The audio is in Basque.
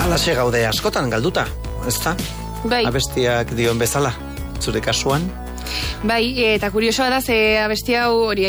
Alaxe gaude askotan galduta, ezta? Bai. Abestiak dion bezala, zure kasuan? Bai, eta kuriosoa da, ze abesti hau hori